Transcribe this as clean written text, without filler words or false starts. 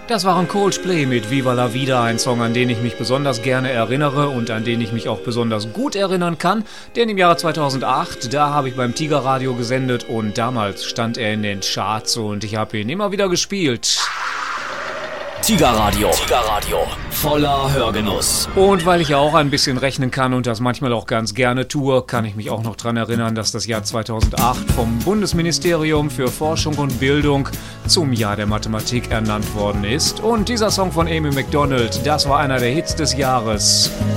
Das waren Coldplay mit Viva la Vida, ein Song, an den ich mich besonders gerne erinnere und an den ich mich auch besonders gut erinnern kann, denn im Jahre 2008, da habe ich beim Tigerradio gesendet und damals stand er in den Charts und ich habe ihn immer wieder gespielt. Tigerradio. Voller Hörgenuss. Und weil ich ja auch ein bisschen rechnen kann und das manchmal auch ganz gerne tue, kann ich mich auch noch daran erinnern, dass das Jahr 2008 vom Bundesministerium für Forschung und Bildung zum Jahr der Mathematik ernannt worden ist. Und dieser Song von Amy Macdonald, das war einer der Hits des Jahres.